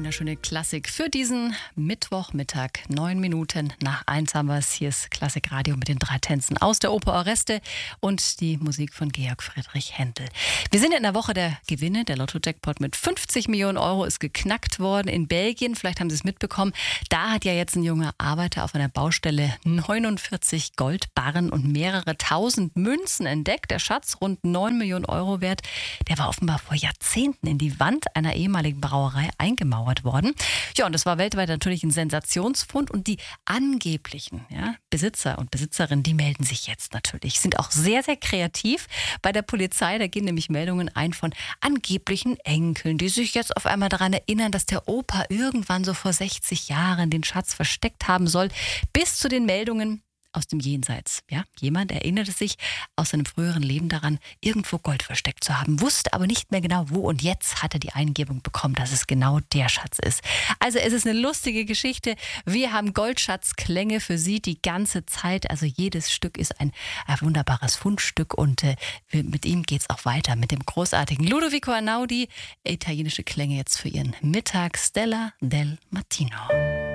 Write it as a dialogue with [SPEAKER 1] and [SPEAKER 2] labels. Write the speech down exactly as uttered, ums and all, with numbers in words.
[SPEAKER 1] wunderschöne Klassik für diesen Mittwochmittag. Neun Minuten nach eins haben wir es. Hier ist Klassikradio mit den drei Tänzen aus der Oper Oreste und die Musik von Georg Friedrich Händel. Wir sind in der Woche der Gewinne. Der Lotto-Jackpot mit fünfzig Millionen Euro ist geknackt worden in Belgien. Vielleicht haben Sie es mitbekommen. Da hat ja jetzt ein junger Arbeiter auf einer Baustelle neunundvierzig Goldbarren und mehrere tausend Münzen entdeckt. Der Schatz, rund neun Millionen Euro wert, der war offenbar vor Jahrzehnten in die Wand einer ehemaligen Brauerei eingemauert worden. Ja, und das war weltweit natürlich ein Sensationsfund. Und die angeblichen ja, Besitzer und Besitzerinnen, die melden sich jetzt natürlich. Sind auch sehr, sehr kreativ bei der Polizei. Da gehen nämlich Meldungen ein von angeblichen Enkeln, die sich jetzt auf einmal daran erinnern, dass der Opa irgendwann so vor sechzig Jahren den Schatz versteckt haben soll, bis zu den Meldungen aus dem Jenseits. Ja, jemand erinnerte sich aus seinem früheren Leben daran, irgendwo Gold versteckt zu haben, wusste aber nicht mehr genau wo, und jetzt hat er die Eingebung bekommen, dass es genau der Schatz ist. Also es ist eine lustige Geschichte. Wir haben Goldschatzklänge für Sie die ganze Zeit. Also jedes Stück ist ein, ein wunderbares Fundstück, und äh, mit ihm geht es auch weiter mit dem großartigen Ludovico Einaudi. Italienische Klänge jetzt für Ihren Mittag. Stella del Mattino.